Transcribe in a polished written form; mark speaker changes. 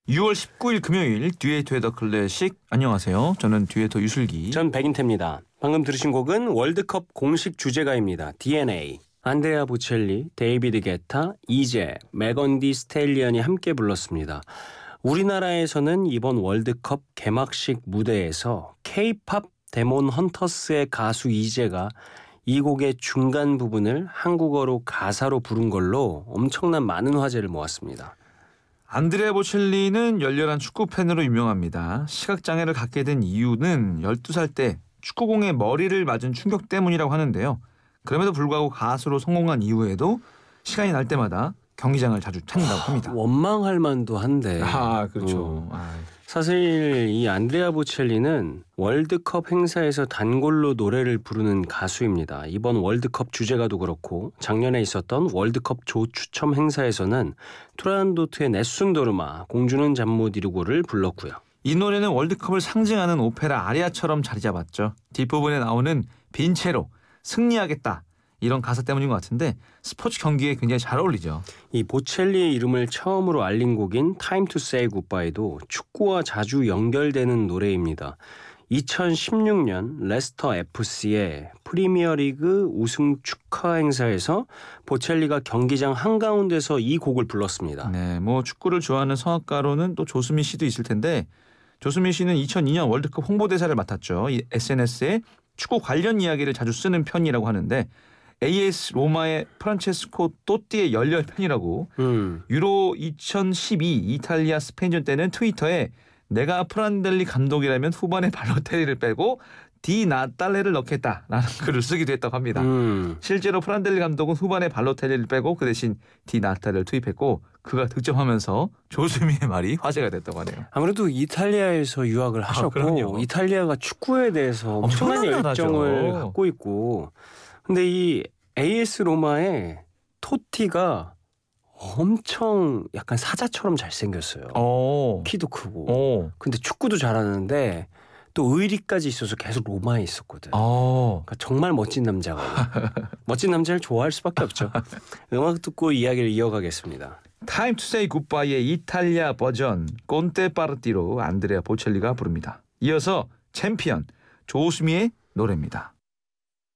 Speaker 1: 6월 19일 금요일 듀에이터의 더 클래식. 안녕하세요. 저는 듀에이터 유슬기.
Speaker 2: 전 백인태입니다. 방금 들으신 곡은 월드컵 공식 주제가입니다. DNA. 안드레아 보첼리, 데이비드 게타, 이제, 메건 디 스텔리언이 함께 불렀습니다. 우리나라에서는 이번 월드컵 개막식 무대에서 K-팝 데몬 헌터스의 가수 이재가 이 곡의 중간 부분을 한국어로 가사로 부른 걸로 엄청난 많은 화제를 모았습니다.
Speaker 1: 안드레아 보첼리는 열렬한 축구 팬으로 유명합니다. 시각장애를 갖게 된 이유는 12살 때 축구공에 머리를 맞은 충격 때문이라고 하는데요. 그럼에도 불구하고 가수로 성공한 이후에도 시간이 날 때마다 경기장을 자주 찾는다고 합니다.
Speaker 2: 원망할 만도 한데.
Speaker 1: 그렇죠.
Speaker 2: 사실 이 안드레아 보첼리는 월드컵 행사에서 단골로 노래를 부르는 가수입니다. 이번 월드컵 주제가도 그렇고 작년에 있었던 월드컵 조추첨 행사에서는 투란도트의 네순도르마 공주는 잠 못 이루고를 불렀고요.
Speaker 1: 이 노래는 월드컵을 상징하는 오페라 아리아처럼 자리 잡았죠. 뒷부분에 나오는 빈 채로 승리하겠다, 이런 가사 때문인 것 같은데 스포츠 경기에 굉장히 잘 어울리죠.
Speaker 2: 이 보첼리의 이름을 처음으로 알린 곡인 Time to Say Goodbye도 축구와 자주 연결되는 노래입니다. 2016년 레스터 FC의 프리미어리그 우승 축하 행사에서 보첼리가 경기장 한가운데서 이 곡을 불렀습니다.
Speaker 1: 네, 축구를 좋아하는 성악가로는 또 조수미 씨도 있을 텐데, 조수미 씨는 2002년 월드컵 홍보대사를 맡았죠. 이 SNS에 축구 관련 이야기를 자주 쓰는 편이라고 하는데, AS 로마의 프란체스코 또띠의 열렬 팬이라고. 유로 2012 이탈리아 스페인전 때는 트위터에 내가 프란델리 감독이라면 후반에 발로텔리를 빼고 디 나탈레를 넣겠다라는 글을 쓰기도 했다고 합니다. 실제로 프란델리 감독은 후반에 발로텔리를 빼고 그 대신 디 나탈레를 투입했고, 그가 득점하면서 조수미의 말이 화제가 됐다고 하네요.
Speaker 2: 아무래도 이탈리아에서 유학을 하셨고
Speaker 1: 그럼요.
Speaker 2: 이탈리아가 축구에 대해서 엄청난
Speaker 1: 엄청난
Speaker 2: 열정을
Speaker 1: 나라죠.
Speaker 2: 갖고 있고, 근데 이 AS 로마의 토티가 엄청 약간 사자처럼 잘생겼어요. 키도 크고. 근데 축구도 잘하는데 또 의리까지 있어서 계속 로마에 있었거든. 그러니까 정말 멋진 남자가. 멋진 남자를 좋아할 수밖에 없죠. 음악 듣고 이야기를 이어가겠습니다.
Speaker 1: Time to Say Goodbye의 이탈리아 버전 콘테 파르티로 안드레아 보첼리가 부릅니다. 이어서 챔피언 조수미의 노래입니다.